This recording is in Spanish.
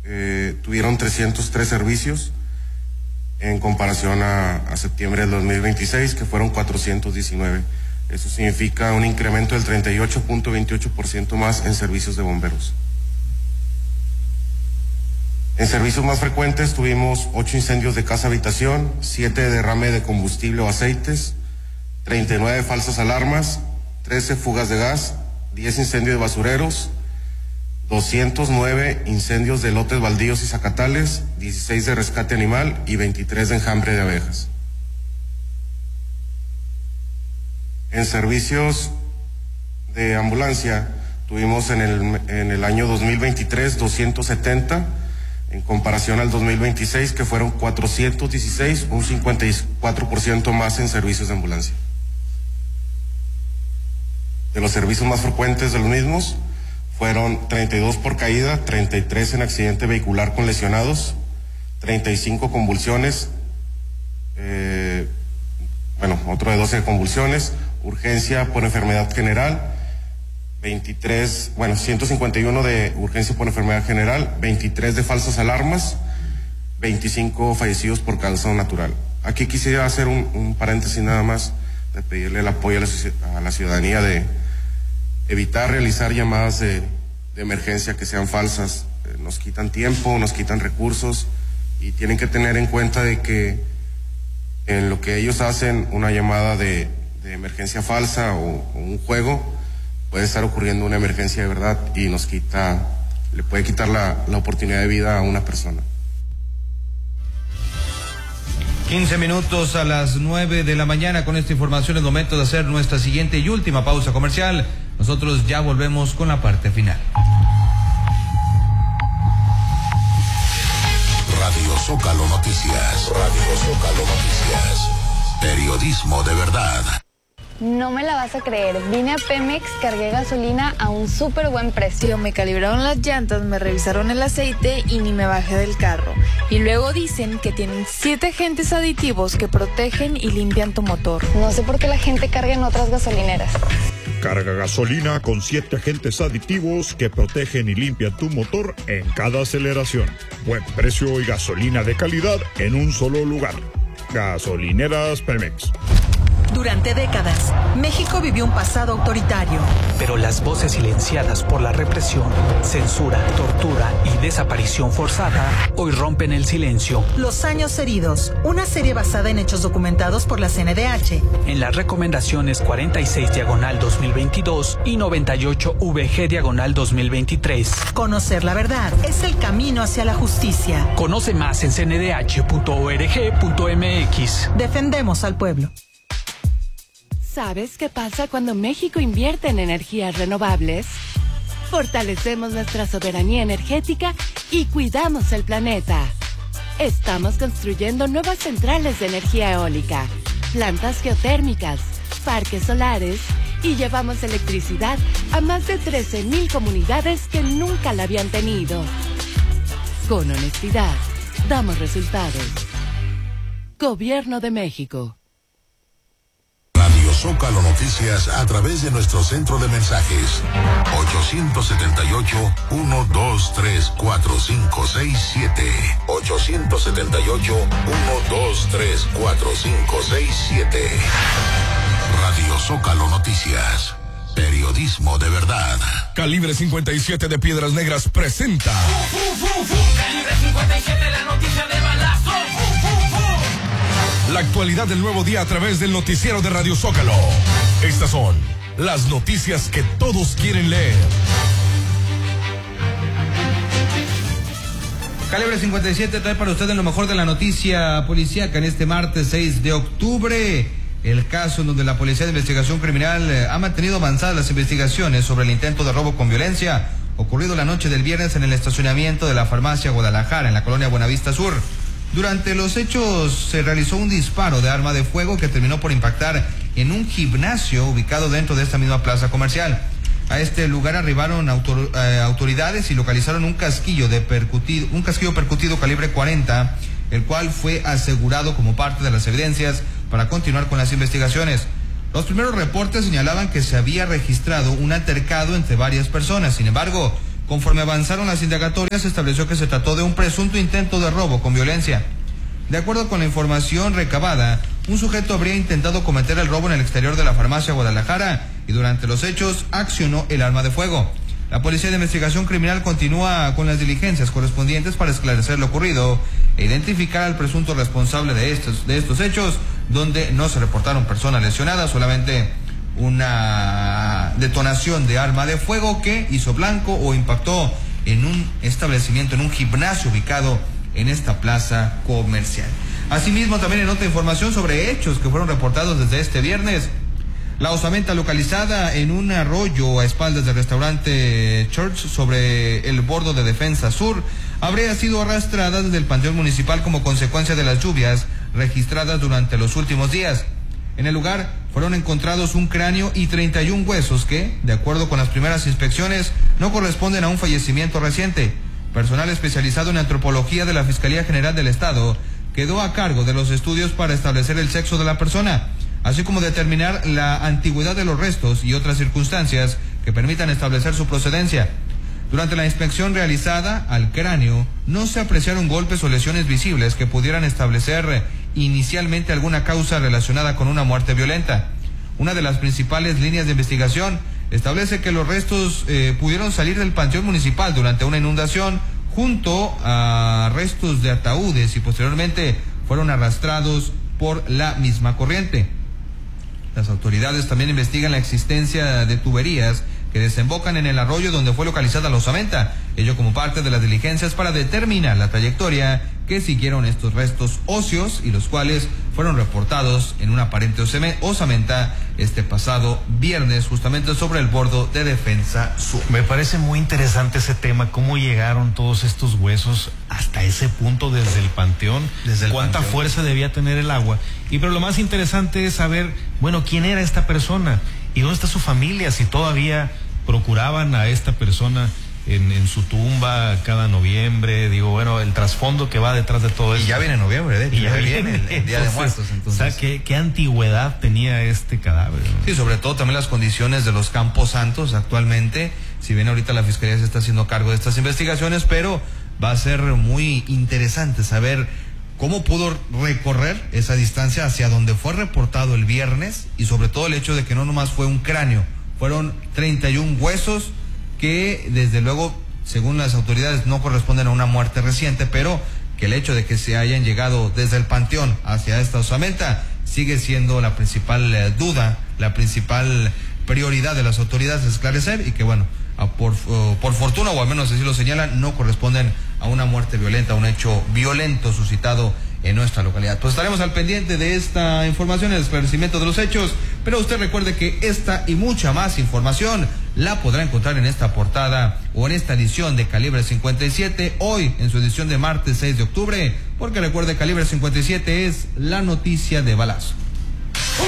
tuvieron 303 servicios en comparación a septiembre del 2026, que fueron 419. Eso significa un incremento del 38.28% más en servicios de bomberos. En servicios más frecuentes tuvimos 8 incendios de casa-habitación, 7 de derrame de combustible o aceites, 39 falsas alarmas, 13 fugas de gas, 10 incendios de basureros, 209 incendios de lotes baldíos y zacatales, 16 de rescate animal y 23 de enjambre de abejas. En servicios de ambulancia tuvimos en el año 2023 270, en comparación al 2026, que fueron 416, un 54% más en servicios de ambulancia. De los servicios más frecuentes de los mismos, fueron 32 por caída, 33 en accidente vehicular con lesionados, 35 convulsiones, otro de 12 convulsiones, urgencia por enfermedad general, 151 de urgencia por enfermedad general, 23 de falsas alarmas, 25 fallecidos por causa natural. Aquí quisiera hacer un paréntesis nada más, de pedirle el apoyo a la ciudadanía de evitar realizar llamadas de emergencia que sean falsas. Nos quitan tiempo, nos quitan recursos, y tienen que tener en cuenta de que en lo que ellos hacen una llamada de emergencia falsa o un juego, puede estar ocurriendo una emergencia de verdad y le puede quitar la oportunidad de vida a una persona. 15 minutos a las 9 de la mañana. Con esta información es momento de hacer nuestra siguiente y última pausa comercial. Nosotros ya volvemos con la parte final. Radio Zócalo Noticias. Radio Zócalo Noticias. Periodismo de verdad. No me la vas a creer, vine a Pemex, cargué gasolina a un súper buen precio. Me calibraron las llantas, me revisaron el aceite y ni me bajé del carro. Y luego dicen que tienen 7 agentes aditivos que protegen y limpian tu motor. No sé por qué la gente carga en otras gasolineras. Carga gasolina con 7 agentes aditivos que protegen y limpian tu motor en cada aceleración. Buen precio y gasolina de calidad en un solo lugar. Gasolineras Pemex. Durante décadas, México vivió un pasado autoritario. Pero las voces silenciadas por la represión, censura, tortura y desaparición forzada hoy rompen el silencio. Los años heridos, una serie basada en hechos documentados por la CNDH. En las recomendaciones 46/2022 y 98/VG/2023. Conocer la verdad es el camino hacia la justicia. Conoce más en cndh.org.mx. Defendemos al pueblo. ¿Sabes qué pasa cuando México invierte en energías renovables? Fortalecemos nuestra soberanía energética y cuidamos el planeta. Estamos construyendo nuevas centrales de energía eólica, plantas geotérmicas, parques solares y llevamos electricidad a más de 13,000 comunidades que nunca la habían tenido. Con honestidad, damos resultados. Gobierno de México. Radio Zócalo Noticias a través de nuestro centro de mensajes 878-123-4567 878-123-4567. Radio Zócalo Noticias, periodismo de verdad. Calibre 57 de Piedras Negras presenta Calibre 57, la noticia de balazo. la actualidad del nuevo día a través del noticiero de Radio Zócalo. Estas son las noticias que todos quieren leer. Calibre 57 trae para usted lo mejor de la noticia policíaca en este martes 6 de octubre. El caso en donde la Policía de Investigación Criminal ha mantenido avanzadas las investigaciones sobre el intento de robo con violencia ocurrido la noche del viernes en el estacionamiento de la farmacia Guadalajara en la colonia Buenavista Sur. Durante los hechos se realizó un disparo de arma de fuego que terminó por impactar en un gimnasio ubicado dentro de esta misma plaza comercial. A este lugar arribaron autoridades y localizaron un casquillo percutido calibre 40, el cual fue asegurado como parte de las evidencias para continuar con las investigaciones. Los primeros reportes señalaban que se había registrado un altercado entre varias personas. Sin embargo, Conforme avanzaron las indagatorias, se estableció que se trató de un presunto intento de robo con violencia. De acuerdo con la información recabada, un sujeto habría intentado cometer el robo en el exterior de la farmacia Guadalajara y durante los hechos accionó el arma de fuego. La Policía de Investigación Criminal continúa con las diligencias correspondientes para esclarecer lo ocurrido e identificar al presunto responsable de estos hechos, donde no se reportaron personas lesionadas, solamente una detonación de arma de fuego que hizo blanco o impactó en un establecimiento, en un gimnasio ubicado en esta plaza comercial. Asimismo, también en otra información sobre hechos que fueron reportados desde este viernes, la osamenta localizada en un arroyo a espaldas del restaurante Church sobre el bordo de Defensa Sur habría sido arrastrada desde el panteón municipal como consecuencia de las lluvias registradas durante los últimos días. En el lugar fueron encontrados un cráneo y 31 huesos que, de acuerdo con las primeras inspecciones, no corresponden a un fallecimiento reciente. Personal especializado en antropología de la Fiscalía General del Estado quedó a cargo de los estudios para establecer el sexo de la persona, así como determinar la antigüedad de los restos y otras circunstancias que permitan establecer su procedencia. Durante la inspección realizada al cráneo, no se apreciaron golpes o lesiones visibles que pudieran establecer inicialmente alguna causa relacionada con una muerte violenta. Una de las principales líneas de investigación establece que los restos pudieron salir del panteón municipal durante una inundación junto a restos de ataúdes y posteriormente fueron arrastrados por la misma corriente. Las autoridades también investigan la existencia de tuberías que desembocan en el arroyo donde fue localizada la osamenta, ello como parte de las diligencias para determinar la trayectoria que siguieron estos restos óseos y los cuales fueron reportados en una aparente osamenta este pasado viernes justamente sobre el bordo de Defensa Sur. Me parece muy interesante ese tema, cómo llegaron todos estos huesos hasta ese punto desde el panteón, cuánta fuerza debía tener el agua. Pero lo más interesante es saber, bueno, quién era esta persona y dónde está su familia, si todavía procuraban a esta persona en su tumba cada noviembre. Digo, bueno, el trasfondo que va detrás de todo eso. Y ya viene noviembre, y ya viene el Día de Muertos. Entonces, o sea, ¿qué antigüedad tenía este cadáver, ¿no? Sí, sobre todo también las condiciones de los Campos Santos actualmente. Si bien ahorita la Fiscalía se está haciendo cargo de estas investigaciones, pero va a ser muy interesante saber cómo pudo recorrer esa distancia hacia donde fue reportado el viernes y sobre todo el hecho de que no nomás fue un cráneo, fueron 31 huesos que desde luego, según las autoridades, no corresponden a una muerte reciente, pero que el hecho de que se hayan llegado desde el panteón hacia esta osamenta sigue siendo la principal duda, la principal prioridad de las autoridades de esclarecer y que bueno, por fortuna, o al menos así lo señalan, no corresponden a una muerte violenta, a un hecho violento suscitado en nuestra localidad. Pues estaremos al pendiente de esta información, el esclarecimiento de los hechos, pero usted recuerde que esta y mucha más información la podrá encontrar en esta portada o en esta edición de Calibre 57, hoy en su edición de martes 6 de octubre, porque recuerde, Calibre 57 es la noticia de balazo.